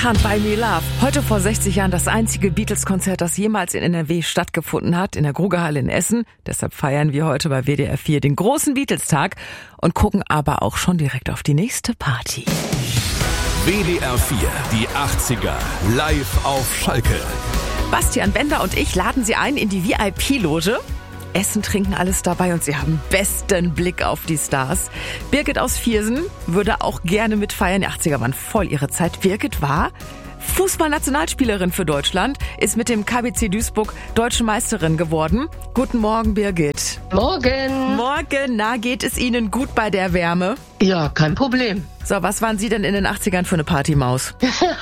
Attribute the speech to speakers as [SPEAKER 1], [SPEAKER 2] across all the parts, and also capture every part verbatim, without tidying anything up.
[SPEAKER 1] Can't Buy Me Love. Heute vor sechzig Jahren das einzige Beatles-Konzert, das jemals in N R W stattgefunden hat, in der Grugehalle in Essen. Deshalb feiern wir heute bei W D R vier den großen Beatles-Tag und gucken aber auch schon direkt auf die nächste Party.
[SPEAKER 2] W D R vier, die achtziger, live auf Schalke.
[SPEAKER 1] Bastian Bender und ich laden Sie ein in die V I P-Loge. Essen, trinken, alles dabei und Sie haben besten Blick auf die Stars. Birgit aus Viersen würde auch gerne mitfeiern. Die achtziger waren voll ihre Zeit. Birgit war Fußballnationalspielerin für Deutschland, ist mit dem K B C Duisburg deutsche Meisterin geworden. Guten Morgen, Birgit.
[SPEAKER 3] Morgen.
[SPEAKER 1] Morgen. Na, geht es Ihnen gut bei der Wärme?
[SPEAKER 3] Ja, kein Problem.
[SPEAKER 1] So, was waren Sie denn in den achtzigern für eine Partymaus?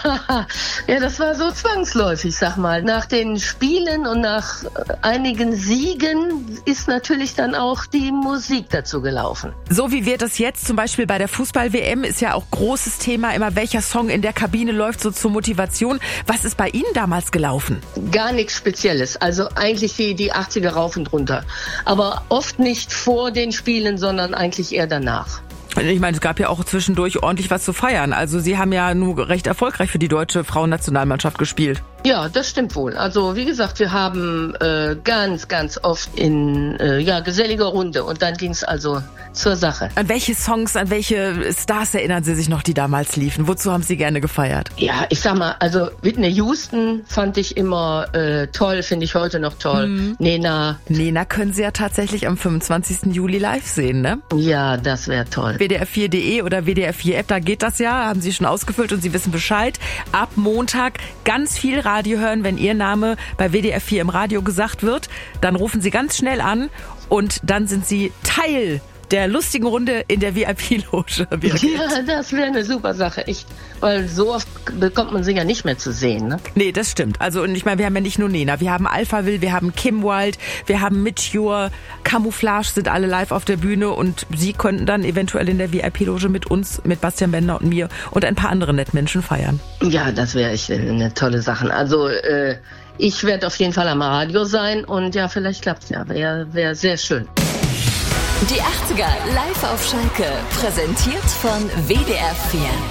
[SPEAKER 3] Ja, das war so zwangsläufig, sag mal. Nach den Spielen und nach einigen Siegen ist natürlich dann auch die Musik dazu gelaufen.
[SPEAKER 1] So wie wir das jetzt zum Beispiel bei der Fußball-W M ist ja auch großes Thema, immer welcher Song in der Kabine läuft so zur Motivation. Was ist bei Ihnen damals gelaufen?
[SPEAKER 3] Gar nichts Spezielles, also eigentlich die, die achtziger rauf und runter. Aber oft nicht vor den Spielen, sondern eigentlich eher danach.
[SPEAKER 1] Ich meine, es gab ja auch zwischendurch ordentlich was zu feiern. Also Sie haben ja nur recht erfolgreich für die deutsche Frauennationalmannschaft gespielt.
[SPEAKER 3] Ja, das stimmt wohl. Also wie gesagt, wir haben äh, ganz, ganz oft in äh, ja, geselliger Runde und dann ging es also zur Sache.
[SPEAKER 1] An welche Songs, an welche Stars erinnern Sie sich noch, die damals liefen? Wozu haben Sie gerne gefeiert?
[SPEAKER 3] Ja, ich sag mal, also Whitney Houston fand ich immer äh, toll, finde ich heute noch toll. Mhm. Nena.
[SPEAKER 1] Nena können Sie ja tatsächlich am fünfundzwanzigsten Juli live sehen, ne?
[SPEAKER 3] Ja, das wäre toll.
[SPEAKER 1] W D R vier punkt de oder W D R vier App, da geht das ja, haben Sie schon ausgefüllt und Sie wissen Bescheid. Ab Montag ganz viel Radio hören, wenn Ihr Name bei W D R vier im Radio gesagt wird, dann rufen Sie ganz schnell an und dann sind Sie Teil der lustigen Runde in der V I P-Loge.
[SPEAKER 3] Ja, das wäre eine super Sache, echt. Weil so oft bekommt man sie ja nicht mehr zu sehen, ne?
[SPEAKER 1] Nee, das stimmt. Also, und ich meine, wir haben ja nicht nur Nena, wir haben Alphaville, wir haben Kim Wilde, wir haben Meteor, Camouflage sind alle live auf der Bühne und Sie könnten dann eventuell in der V I P-Loge mit uns, mit Bastian Bender und mir und ein paar anderen Nettmenschen feiern.
[SPEAKER 3] Ja, das wäre echt eine tolle Sache. Also, äh, ich werde auf jeden Fall am Radio sein und ja, vielleicht klappt's ja. Wäre wär sehr schön.
[SPEAKER 4] Die achtziger live auf Schalke, präsentiert von W D R vier.